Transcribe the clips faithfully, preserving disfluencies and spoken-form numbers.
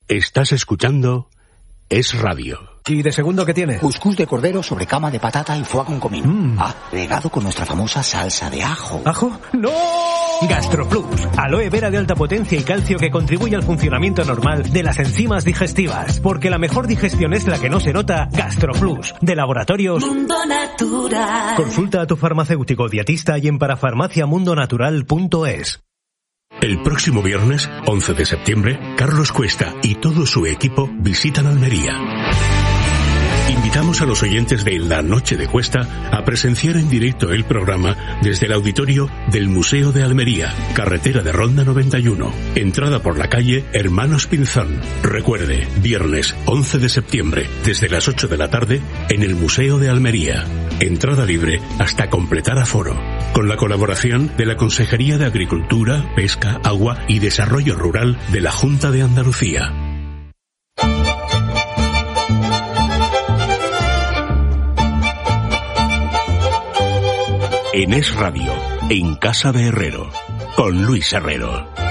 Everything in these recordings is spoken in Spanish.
Estás escuchando Es Radio. ¿Y de segundo qué tiene? Cuscús de cordero sobre cama de patata y foie con comino. Mm. Ah, regado con nuestra famosa salsa de ajo. ¿Ajo? ¡No! GastroPlus, aloe vera de alta potencia y calcio que contribuye al funcionamiento normal de las enzimas digestivas. Porque la mejor digestión es la que no se nota. GastroPlus, de Laboratorios Mundo Natural. Consulta a tu farmacéutico o dietista y en parafarmacia mundo natural punto es. El próximo viernes, once de septiembre, Carlos Cuesta y todo su equipo visitan Almería. Invitamos a los oyentes de La Noche de Cuesta a presenciar en directo el programa desde el auditorio del Museo de Almería, carretera de Ronda noventa y uno, entrada por la calle Hermanos Pinzón. Recuerde, viernes once de septiembre, desde las ocho de la tarde, en el Museo de Almería. Entrada libre hasta completar aforo. Con la colaboración de la Consejería de Agricultura, Pesca, Agua y Desarrollo Rural de la Junta de Andalucía. En Es Radio, en Casa de Herrero, con Luis Herrero.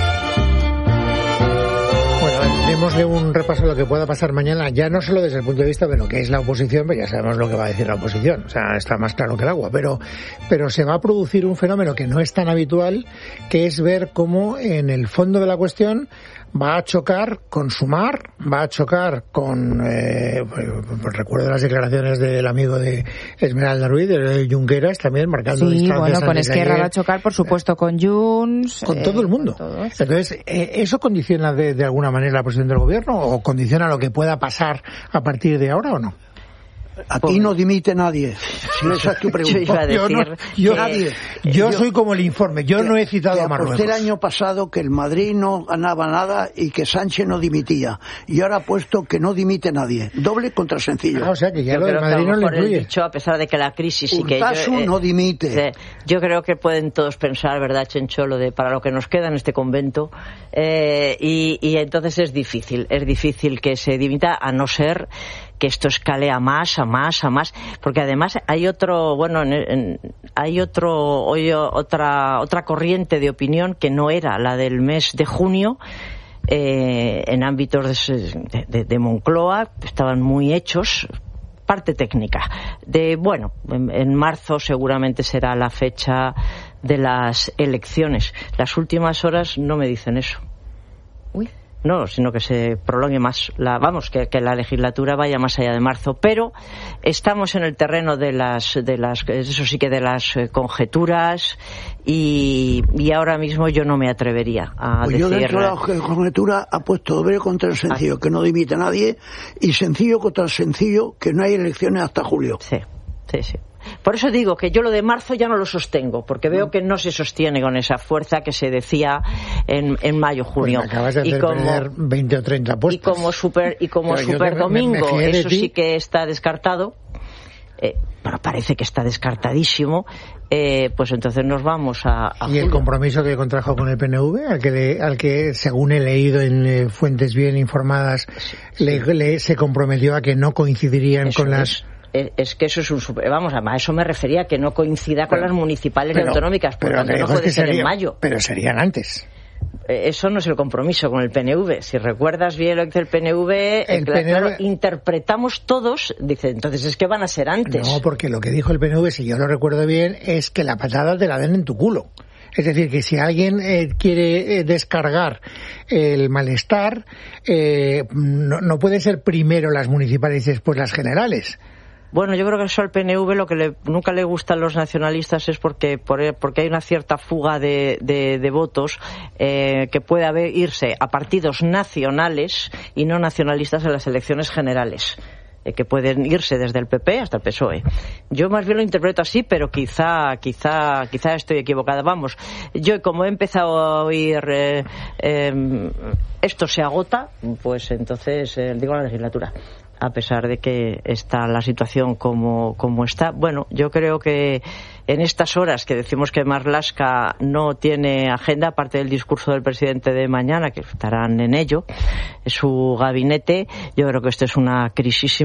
Bueno, démosle un repaso a lo que pueda pasar mañana, ya no solo desde el punto de vista de lo que es la oposición, pero ya sabemos lo que va a decir la oposición, o sea, está más claro que el agua, pero, pero se va a producir un fenómeno que no es tan habitual, que es ver cómo en el fondo de la cuestión va a chocar con Sumar, va a chocar con, eh, pues recuerdo las declaraciones del amigo de Esmeralda Ruiz, de Junqueras, también marcando sí, distancias. Sí, bueno, con Esquerra va a chocar, por supuesto, con Junts. Con eh, todo el mundo. Entonces, eh, ¿eso condiciona de, de alguna manera la posición del gobierno o condiciona lo que pueda pasar a partir de ahora o no? Aquí no dimite nadie. Si esa es tu pregunta. Yo iba a decir yo, no, yo, nadie. Yo, yo soy como el informe. Yo que, no he citado a Marruecos. Aposté el año pasado que el Madrid no ganaba nada y que Sánchez no dimitía. Y ahora ha puesto que no dimite nadie. Doble contra sencillo. Ah, o sea que ya yo lo de Madrid no le incluye. Dicho, a pesar de que la crisis y que yo, eh, no dimite. Eh, yo creo que pueden todos pensar, ¿verdad, Chencho? Lo de para lo que nos queda en este convento. Eh, y, y entonces es difícil. Es difícil que se dimita, a no ser que esto escale a más, a más, a más, porque además hay otro, bueno, en, en, hay otro, hoy otra, otra corriente de opinión que no era la del mes de junio, eh, en ámbitos de, de, de Moncloa, estaban muy hechos, parte técnica, de, bueno, en, en marzo seguramente será la fecha de las elecciones. Las últimas horas no me dicen eso. Uy. No, sino que se prolongue más, la, vamos, que, que la legislatura vaya más allá de marzo. Pero estamos en el terreno de las, de las, eso sí que de las eh, conjeturas y, y ahora mismo yo no me atrevería a pues decir. Yo dentro de la conjetura ha puesto doble contra el sencillo, que no dimite a nadie, y sencillo contra el sencillo, que no hay elecciones hasta julio. Sí, sí, sí. Por eso digo que yo lo de marzo ya no lo sostengo, porque veo que no se sostiene con esa fuerza que se decía en, en mayo, junio. Pues acabas de hacer y como, perder veinte o treinta puestos. Y como super, y como super domingo, me, me eso sí que está descartado. Eh, pero parece que está descartadísimo. Eh, pues entonces nos vamos a, a ¿Y julio? El compromiso que contrajo con el P N V, al que, le, al que según he leído en eh, fuentes bien informadas, sí, sí. Le, le, se comprometió a que no coincidirían eso con las... Es. Es que eso es un super, vamos, a eso me refería, que no coincida con pero, las municipales pero, y autonómicas, por tanto no puede ser sería, en mayo. Pero serían antes. Eso no es el compromiso con el P N V. Si recuerdas bien lo que el P N V, el claro, P N V... interpretamos todos, dice, entonces es que van a ser antes. No, porque lo que dijo el P N V, si yo lo recuerdo bien, es que la patada te la den en tu culo. Es decir, que si alguien eh, quiere eh, descargar el malestar, eh, no, no puede ser primero las municipales y después las generales. Bueno, yo creo que eso al P N V lo que le, nunca le gusta a los nacionalistas es porque por, porque hay una cierta fuga de, de, de votos eh, que puede haber, irse a partidos nacionales y no nacionalistas en las elecciones generales, eh, que pueden irse desde el P P hasta el P S O E. Yo más bien lo interpreto así, pero quizá quizá quizá estoy equivocada. Vamos, yo como he empezado a oír eh, eh, esto se agota, pues entonces eh, digo la legislatura. A pesar de que está la situación como, como está. Bueno, yo creo que, en estas horas que decimos que Marlaska no tiene agenda, aparte del discurso del presidente de mañana, que estarán en ello, su gabinete, yo creo que esto es una crisis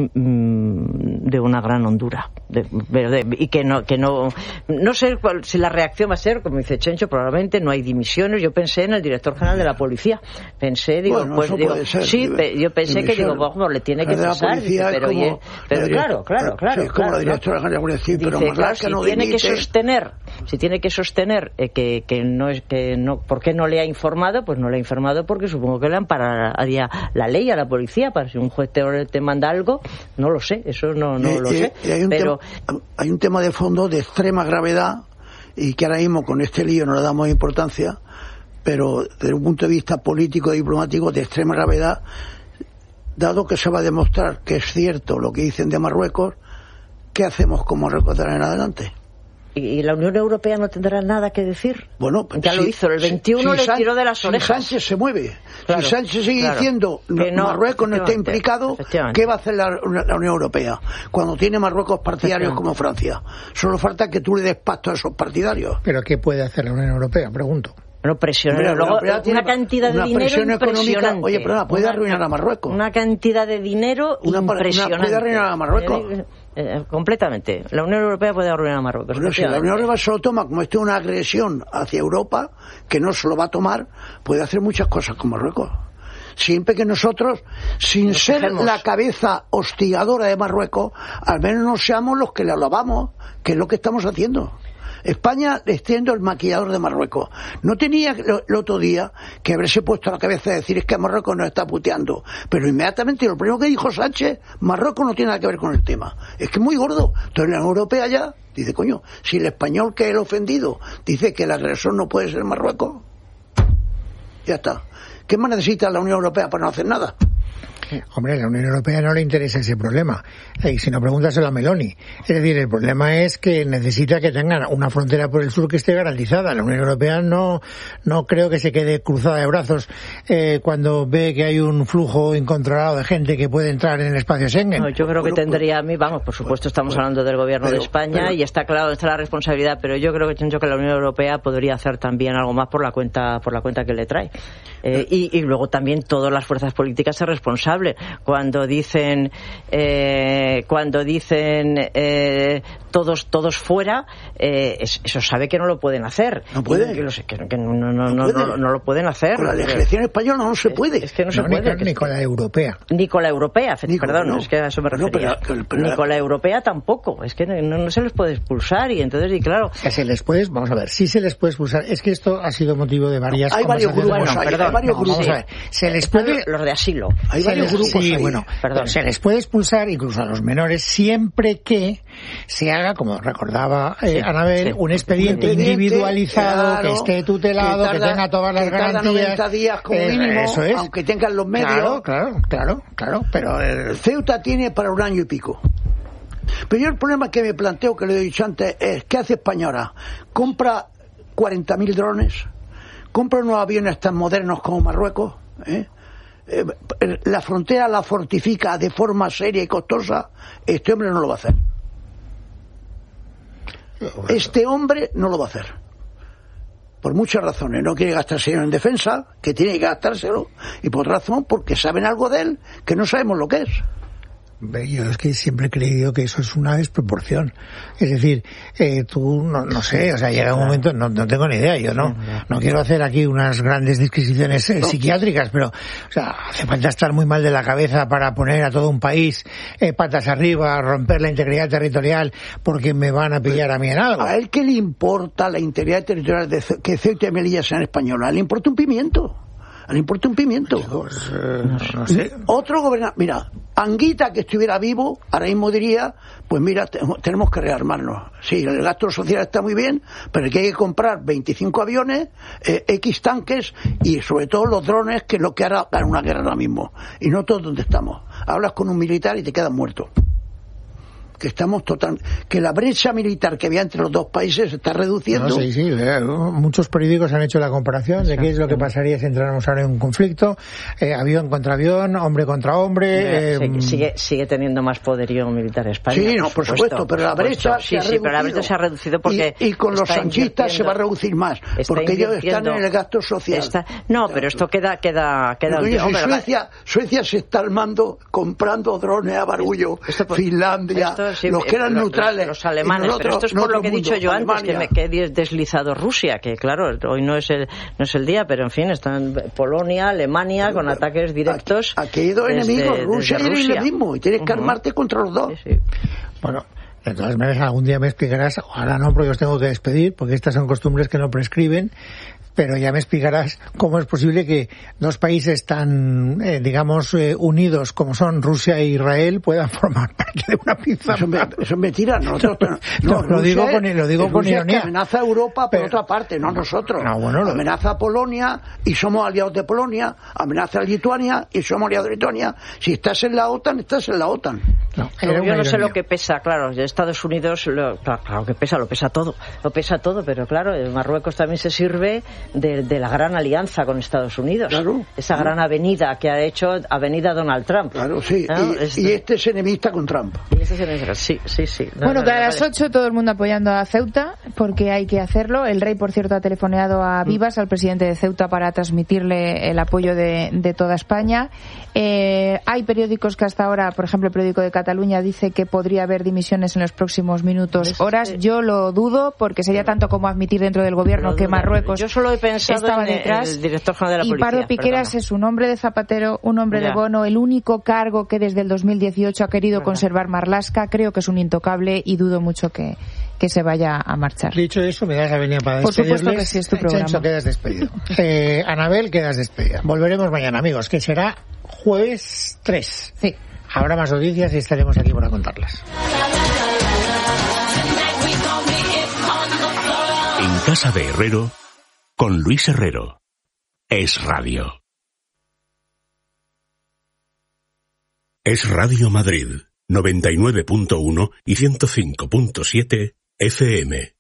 de una gran hondura. De, de, y que no, que no, no sé cuál, si la reacción va a ser, como dice Chencho, probablemente no hay dimisiones. Yo pensé en el director general de la policía. Pensé, digo, bueno, pues digo, ser, sí, pe, yo pensé dimisión. que digo, bueno, le tiene que pasar, dice, pero, como, oye, pero claro, claro, claro. Sí, como claro, la directora general de la policía, pero dice, claro, si no tiene dimite. que sostener, si tiene que sostener eh, que, que no es que no, ¿por qué no le ha informado? Pues no le ha informado porque supongo que le ampararía la ley a la policía para si un juez te, te manda algo, no lo sé, eso no, no eh, lo eh, sé. Eh, hay un pero tema, hay un tema de fondo de extrema gravedad y que ahora mismo con este lío no le damos importancia, pero desde un punto de vista político y diplomático de extrema gravedad, dado que se va a demostrar que es cierto lo que dicen de Marruecos, ¿qué hacemos con Marruecos de ahora en adelante? ¿Y la Unión Europea no tendrá nada que decir? Bueno, ya si, lo hizo, el veintiuno si, le tiró de las orejas. Si Sánchez se mueve, claro, si Sánchez sigue claro, diciendo que no, Marruecos no está implicado, ¿qué va a hacer la, la Unión Europea? Cuando tiene Marruecos partidarios como Francia. Solo falta que tú le des pasto a esos partidarios. ¿Pero qué puede hacer la Unión Europea? Pregunto. Bueno, presionar, Hombre, luego una tiene, cantidad de dinero impresionante. Oye, pero puede una, arruinar a Marruecos. Una cantidad de dinero una, impresionante. Una puede arruinar a Marruecos. Eh, eh, completamente. La Unión Europea puede arruinar a Marruecos. Bueno, si la Unión Europea se lo toma como esto es una agresión hacia Europa, que no se lo va a tomar, puede hacer muchas cosas con Marruecos. Siempre que nosotros, sin Nos ser dejemos. la cabeza hostigadora de Marruecos, al menos no seamos los que le alabamos, que es lo que estamos haciendo. España extiendo el maquillador de Marruecos. No tenía el otro día que haberse puesto a la cabeza de decir es que Marruecos nos está puteando. Pero inmediatamente lo primero que dijo Sánchez, Marruecos no tiene nada que ver con el tema. Es que es muy gordo. Entonces la Unión Europea ya dice, coño, si el español que es el ofendido dice que el agresor no puede ser Marruecos, ya está. ¿Qué más necesita la Unión Europea para no hacer nada? Hombre, a la Unión Europea no le interesa ese problema. Y si no, pregúntaselo a Meloni. Es decir, el problema es que necesita que tengan una frontera por el sur que esté garantizada. La Unión Europea no no creo que se quede cruzada de brazos eh, cuando ve que hay un flujo incontrolado de gente que puede entrar en el espacio Schengen. No, yo creo que tendría a mí, vamos, por supuesto estamos hablando del gobierno pero, de España pero, y está claro, está la responsabilidad, pero yo creo que, que la Unión Europea podría hacer también algo más por la cuenta por la cuenta que le trae. Eh, y, y luego también todas las fuerzas políticas ser responsables. Cuando dicen eh, cuando dicen eh, todos todos fuera, eh, eso sabe que no lo pueden hacer. No pueden. Que, que, que, que no, no, no, no, no, no lo pueden hacer. Con la legislación española no se puede. Es, es que no, no se ni puede. Con, ni con la europea. Ni con la europea, ni perdón, con, no. es que a eso me refería. No, pero, pero, ni con la europea tampoco. Es que no, no se les puede expulsar y entonces, y claro. Que se les puede, vamos a ver, sí se les puede expulsar. Es que esto ha sido motivo de varias. Hay varios grupos, bueno, hay, perdón, hay varios no, grupos. Vamos a ver, se les puede. Los de asilo. Hay varios les, grupos. Sí, ahí. bueno, perdón. Se les puede expulsar incluso a los menores siempre que se haga, como recordaba eh, sí, Anabel, sí. un expediente, un expediente individualizado, claro, que esté tutelado, que, tarda, que tenga todas las que garantías. noventa días como eh, mínimo, eso es. Aunque tengan los medios. Claro, claro, claro, claro. Pero el... Ceuta tiene para un año y pico. Pero yo el problema que me planteo, que le he dicho antes, es ¿qué hace España ahora? ¿Compra cuarenta mil drones? ¿Compra unos aviones tan modernos como Marruecos? ¿Eh? Eh, la frontera la fortifica de forma seria y costosa. Este hombre no lo va a hacer. Este hombre no lo va a hacer. Por muchas razones. No quiere gastarse en defensa, que tiene que gastárselo. Y por otra razón, porque saben algo de él que no sabemos lo que es. Yo es que siempre he creído que eso es una desproporción. Es decir, eh, tú, no, no sé, o sea, llega un momento, no, no tengo ni idea, yo no, no quiero hacer aquí unas grandes disquisiciones eh, no. psiquiátricas, pero, o sea, hace falta estar muy mal de la cabeza para poner a todo un país eh, patas arriba, romper la integridad territorial porque me van a pillar a mí en algo. ¿A él qué le importa la integridad territorial de Ce- que Ceuta y Melilla sean españolas? ¿Le importa un pimiento? ¿Le importa un pimiento? Pues, eh, no, no sé. Otro gobernador, mira, Anguita, que estuviera vivo, ahora mismo diría, pues mira, te, tenemos que rearmarnos. Sí, el gasto social está muy bien, pero hay que comprar veinticinco aviones, eh, X tanques y sobre todo los drones, que es lo que hará ganar una guerra ahora mismo. Y no todos donde estamos. Hablas con un militar y te quedas muerto. que estamos total, que la brecha militar que había entre los dos países se está reduciendo. No, sí, sí, muchos periódicos han hecho la comparación de qué es lo que pasaría si entráramos ahora en un conflicto, eh, avión contra avión, hombre contra hombre. Eh, eh, sigue, sigue teniendo más poderío militar España. Sí, no, por supuesto, supuesto pero la brecha sí, se ha sí, reducido. pero la brecha se ha reducido porque y, y con los sanchistas se va a reducir más, porque ellos están en el gasto social. Está, no, pero esto queda queda queda. Oye, un si Suecia, Suecia se está armando comprando drones a barullo. Esto, esto, Finlandia, esto, sí, los que eran los, neutrales, los alemanes. Nosotros, pero esto es por lo que he dicho yo antes, que, me, que he deslizado Rusia, que claro, hoy no es el no es el día, pero en fin, están Polonia, Alemania pero, con ataques directos. Aquí hay dos enemigos, Rusia y Rusia mismo, y tienes que uh-huh. armarte contra los dos. Sí, sí. Bueno, de todas maneras, algún día me explicarás, ahora no, porque os tengo que despedir, porque estas son costumbres que no prescriben, pero ya me explicarás cómo es posible que dos países tan, eh, digamos, eh, unidos como son Rusia e Israel puedan formar parte de una pinza. Eso, me, eso es mentira. Nosotros, no, no, no, lo digo con, lo digo con ironía. Amenaza a Europa por pero, otra parte, no nosotros. No, bueno, lo... Amenaza a Polonia y somos aliados de Polonia, amenaza a Lituania y somos aliados de Lituania. Si estás en la OTAN, estás en la OTAN. No, yo no sé lo que pesa, claro, Estados Unidos, lo, claro, claro que pesa, lo pesa todo, lo pesa todo, pero claro, Marruecos también se sirve De, de la gran alianza con Estados Unidos, claro, esa claro. gran avenida que ha hecho avenida Donald Trump. Claro, sí, ¿no? y, este... y este es enemista con Trump. Y este es enemista, sí, sí, sí. No, bueno, no, que no, a las ocho todo el mundo apoyando a Ceuta, porque hay que hacerlo. El rey, por cierto, ha telefoneado a Vivas, al presidente de Ceuta, para transmitirle el apoyo de, de toda España. Eh, hay periódicos que hasta ahora, por ejemplo, el periódico de Cataluña dice que podría haber dimisiones en los próximos minutos, horas. Yo lo dudo, porque sería tanto como admitir dentro del gobierno que Marruecos Yo solo he pensado estaba en detrás. El director general de la y policía. Pardo Piqueras perdona. Es un hombre de Zapatero, un hombre ya. de Bono, el único cargo que desde el dos mil dieciocho ha querido ¿verdad? conservar Marlaska. Creo que es un intocable y dudo mucho que, que se vaya a marchar. Dicho eso, me das la venia para Por despedirles. supuesto que sí, es tu programa. Chencho, quedas despedido. eh, Anabel, quedas despedida. Volveremos mañana, amigos, que será jueves tres. Sí. Habrá más noticias y estaremos aquí para contarlas. En casa de Herrero, con Luis Herrero. Es Radio. Es Radio Madrid, noventa y nueve punto uno y ciento cinco punto siete F M.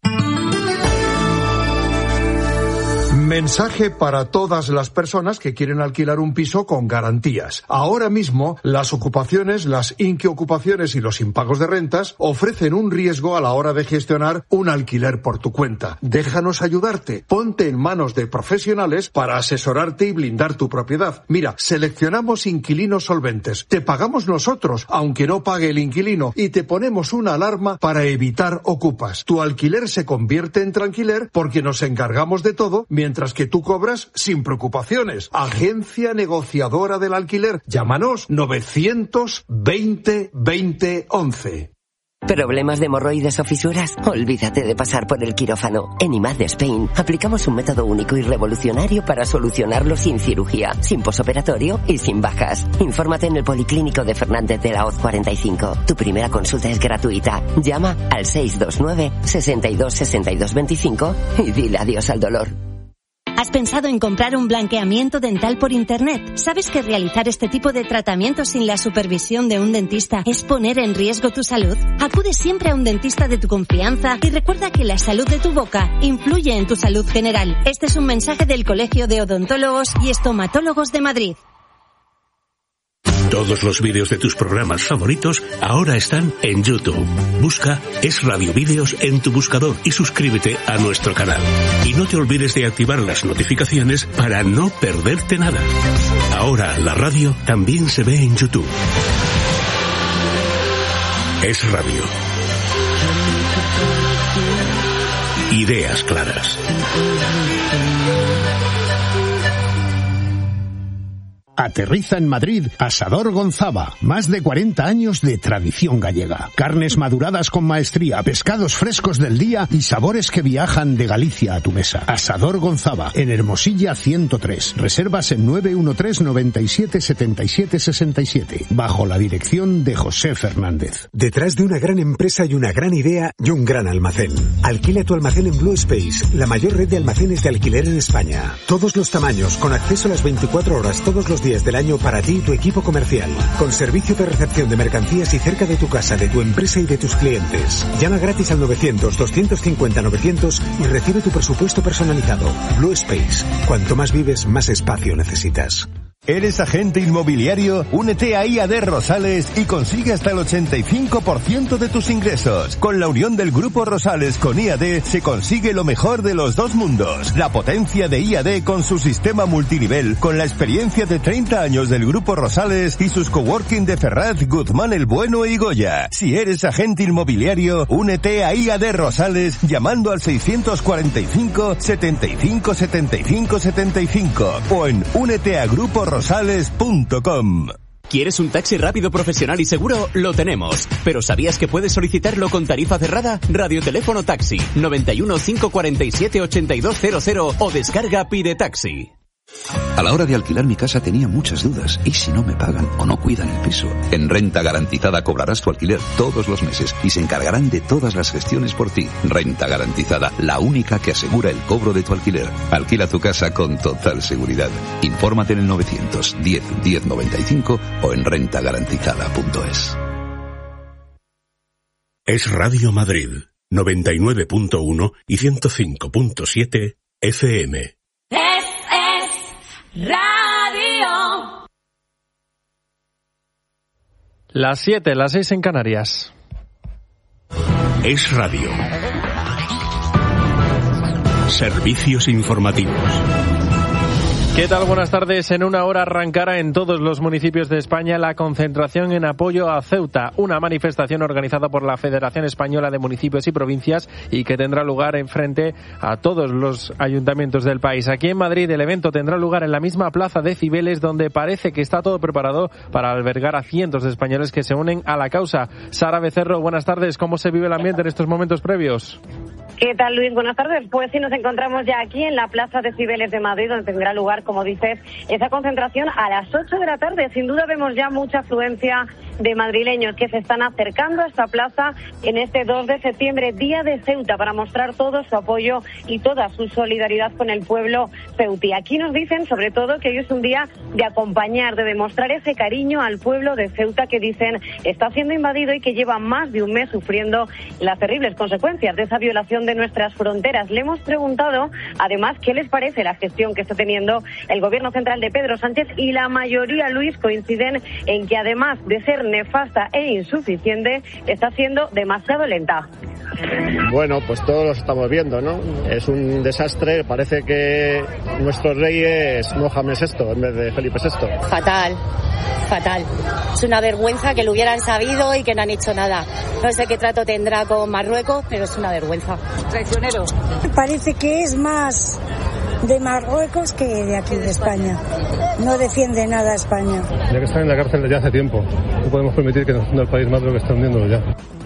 Mensaje para todas las personas que quieren alquilar un piso con garantías. Ahora mismo, las ocupaciones, las inquiocupaciones y los impagos de rentas ofrecen un riesgo a la hora de gestionar un alquiler por tu cuenta. Déjanos ayudarte. Ponte en manos de profesionales para asesorarte y blindar tu propiedad. Mira, seleccionamos inquilinos solventes. Te pagamos nosotros, aunque no pague el inquilino, y te ponemos una alarma para evitar ocupas. Tu alquiler se convierte en tranquiler porque nos encargamos de todo, mientras que tú cobras sin preocupaciones. Agencia negociadora del alquiler. Llámanos novecientos veinte veinte once. ¿Problemas de hemorroides o fisuras? Olvídate de pasar por el quirófano. En I M A D Spain aplicamos un método único y revolucionario para solucionarlo sin cirugía, sin posoperatorio y sin bajas. Infórmate en el Policlínico de Fernández de la Hoz cuarenta y cinco. Tu primera consulta es gratuita. Llama al seis dos nueve, sesenta y dos, sesenta y dos veinticinco y dile adiós al dolor. ¿Has pensado en comprar un blanqueamiento dental por internet? ¿Sabes que realizar este tipo de tratamientos sin la supervisión de un dentista es poner en riesgo tu salud? Acude siempre a un dentista de tu confianza y recuerda que la salud de tu boca influye en tu salud general. Este es un mensaje del Colegio de Odontólogos y Estomatólogos de Madrid. Todos los vídeos de tus programas favoritos ahora están en YouTube. Busca Es Radio Vídeos en tu buscador y suscríbete a nuestro canal. Y no te olvides de activar las notificaciones para no perderte nada. Ahora la radio también se ve en YouTube. Es Radio. Ideas claras. Aterriza en Madrid Asador Gonzava. Más de cuarenta años de tradición gallega. Carnes maduradas con maestría, pescados frescos del día y sabores que viajan de Galicia a tu mesa. Asador Gonzava, en Hermosilla ciento tres. Reservas en nueve uno tres, noventa y siete, setenta y siete, sesenta y siete. Bajo la dirección de José Fernández. Detrás de una gran empresa y una gran idea y un gran almacén. Alquila tu almacén en Blue Space, la mayor red de almacenes de alquiler en España. Todos los tamaños, con acceso a las veinticuatro horas todos los días días del año para ti y tu equipo comercial. Con servicio de recepción de mercancías y cerca de tu casa, de tu empresa y de tus clientes. Llama gratis al novecientos, doscientos cincuenta, novecientos y recibe tu presupuesto personalizado. Blue Space. Cuanto más vives, más espacio necesitas. ¿Eres agente inmobiliario? Únete a I A D Rosales y consigue hasta el ochenta y cinco por ciento de tus ingresos. Con la unión del Grupo Rosales con I A D se consigue lo mejor de los dos mundos. La potencia de I A D con su sistema multinivel, con la experiencia de treinta años del Grupo Rosales y sus coworking de Ferraz, Guzmán el Bueno y Goya. Si eres agente inmobiliario, únete a I A D Rosales llamando al seiscientos cuarenta y cinco, setenta y cinco, setenta y cinco, setenta y cinco o en únete a grupo rosales punto com. ¿Quieres un taxi rápido, profesional y seguro? Lo tenemos. ¿Pero sabías que puedes solicitarlo con tarifa cerrada? Radioteléfono Taxi noventa y uno, cinco cuarenta y siete, ochenta y dos cero cero o descarga Pide Taxi. A la hora de alquilar mi casa tenía muchas dudas. ¿Y si no me pagan o no cuidan el piso? En Renta Garantizada cobrarás tu alquiler todos los meses y se encargarán de todas las gestiones por ti. Renta Garantizada, la única que asegura el cobro de tu alquiler. Alquila tu casa con total seguridad. Infórmate en el novecientos diez, diez noventa y cinco o en renta garantizada punto es. Es Radio Madrid, noventa y nueve punto uno y ciento cinco punto siete F M. Radio. Las siete, las seis en Canarias. Es Radio. Servicios informativos. ¿Qué tal? Buenas tardes. En una hora arrancará en todos los municipios de España la concentración en apoyo a Ceuta, una manifestación organizada por la Federación Española de Municipios y Provincias y que tendrá lugar en frente a todos los ayuntamientos del país. Aquí en Madrid el evento tendrá lugar en la misma plaza de Cibeles, donde parece que está todo preparado para albergar a cientos de españoles que se unen a la causa. Sara Becerro, buenas tardes. ¿Cómo se vive el ambiente en estos momentos previos? ¿Qué tal, Luis? Buenas tardes. Pues sí, nos encontramos ya aquí en la Plaza de Cibeles de Madrid, donde tendrá lugar, como dices, esa concentración a las ocho de la tarde. Sin duda vemos ya mucha afluencia de madrileños que se están acercando a esta plaza en este dos de septiembre, Día de Ceuta, para mostrar todo su apoyo y toda su solidaridad con el pueblo ceutí. Aquí nos dicen, sobre todo, que hoy es un día de acompañar, de demostrar ese cariño al pueblo de Ceuta que, dicen, está siendo invadido y que lleva más de un mes sufriendo las terribles consecuencias de esa violación de nuestras fronteras. Le hemos preguntado, además, qué les parece la gestión que está teniendo el gobierno central de Pedro Sánchez, y la mayoría, Luis, coinciden en que, además de ser nefasta e insuficiente, está siendo demasiado lenta. Bueno, pues todos lo estamos viendo, ¿no? Es un desastre. Parece que nuestro rey es Mohamed sexto en vez de Felipe sexto. Fatal, fatal. Es una vergüenza que lo hubieran sabido y que no han hecho nada. No sé qué trato tendrá con Marruecos, pero es una vergüenza. Traicionero. Parece que es más de Marruecos que de aquí de España. No defiende nada a España. Ya que están en la cárcel desde hace tiempo, no podemos permitir que nos hunda el país más de lo que está hundiéndolo ya.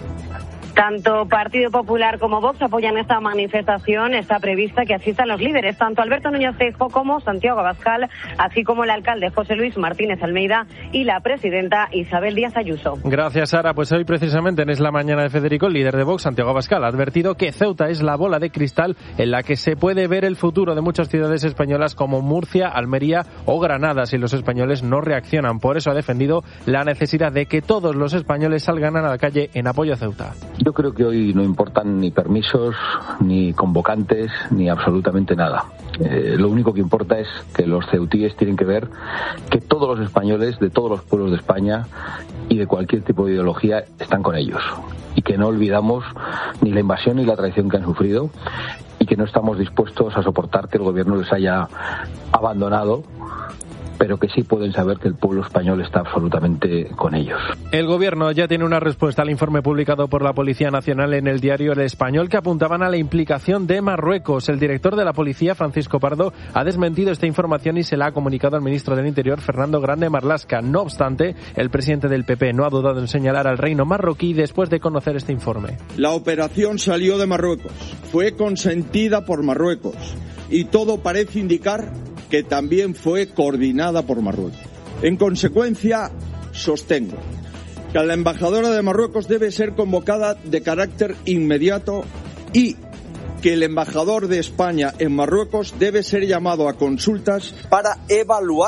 Tanto Partido Popular como Vox apoyan esta manifestación. Está prevista que asistan los líderes, tanto Alberto Núñez Feijóo como Santiago Abascal, así como el alcalde José Luis Martínez Almeida y la presidenta Isabel Díaz Ayuso. Gracias, Sara. Pues hoy precisamente en Es la Mañana de Federico, el líder de Vox, Santiago Abascal, ha advertido que Ceuta es la bola de cristal en la que se puede ver el futuro de muchas ciudades españolas como Murcia, Almería o Granada si los españoles no reaccionan. Por eso ha defendido la necesidad de que todos los españoles salgan a la calle en apoyo a Ceuta. Yo creo que hoy no importan ni permisos, ni convocantes, ni absolutamente nada. Eh, lo único que importa es que los ceutíes tienen que ver que todos los españoles de todos los pueblos de España y de cualquier tipo de ideología están con ellos. Y que no olvidamos ni la invasión ni la traición que han sufrido y que no estamos dispuestos a soportar que el gobierno les haya abandonado, pero que sí pueden saber que el pueblo español está absolutamente con ellos. El gobierno ya tiene una respuesta al informe publicado por la Policía Nacional en el diario El Español, que apuntaban a la implicación de Marruecos. El director de la policía, Francisco Pardo, ha desmentido esta información y se la ha comunicado al ministro del Interior, Fernando Grande Marlaska. No obstante, el presidente del P P no ha dudado en señalar al reino marroquí después de conocer este informe. La operación salió de Marruecos, fue consentida por Marruecos y todo parece indicar que también fue coordinada por Marruecos. En consecuencia, sostengo que la embajadora de Marruecos debe ser convocada de carácter inmediato y que el embajador de España en Marruecos debe ser llamado a consultas para evaluar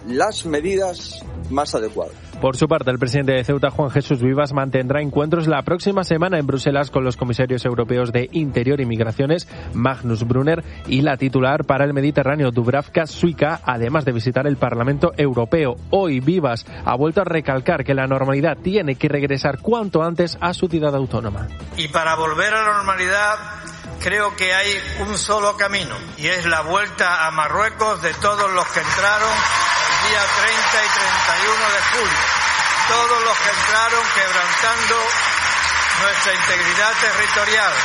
las medidas más adecuadas. Por su parte, el presidente de Ceuta, Juan Jesús Vivas, mantendrá encuentros la próxima semana en Bruselas con los comisarios europeos de Interior y Migraciones, Magnus Brunner, y la titular para el Mediterráneo, Dubravka Šuica, además de visitar el Parlamento Europeo. Hoy Vivas ha vuelto a recalcar que la normalidad tiene que regresar cuanto antes a su ciudad autónoma. Y para volver a la normalidad, creo que hay un solo camino, y es la vuelta a Marruecos de todos los que entraron el día treinta y treinta y uno de julio. Todos los que entraron quebrantando nuestra integridad territorial.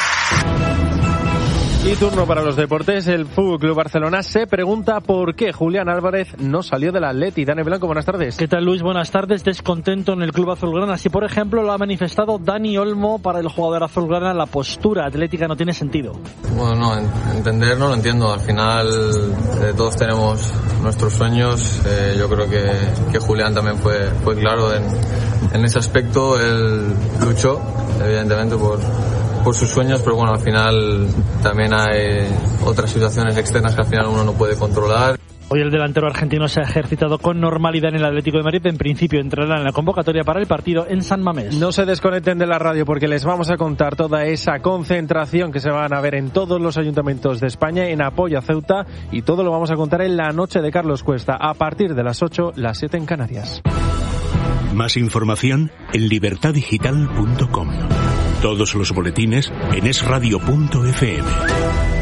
Y turno para los deportes. El F C Barcelona se pregunta por qué Julián Álvarez no salió del Atleti. Dani Blanco, buenas tardes. ¿Qué tal, Luis? Buenas tardes. Descontento en el club azulgrana. Así, por ejemplo, lo ha manifestado Dani Olmo. Para el jugador azulgrana, la postura atlética no tiene sentido. Bueno, no, entender no lo entiendo. Al final eh, todos tenemos nuestros sueños. Eh, yo creo que, que Julián también fue, fue claro en, en ese aspecto. Él luchó, evidentemente, por... por sus sueños, pero bueno, al final también hay otras situaciones externas que al final uno no puede controlar. Hoy el delantero argentino se ha ejercitado con normalidad en el Atlético de Madrid. En principio entrará en la convocatoria para el partido en San Mamés. No se desconecten de la radio porque les vamos a contar toda esa concentración que se van a ver en todos los ayuntamientos de España en apoyo a Ceuta, y todo lo vamos a contar en la noche de Carlos Cuesta a partir de las ocho, las siete en Canarias. Más información en libertad digital punto com. Todos los boletines en es radio punto efe eme.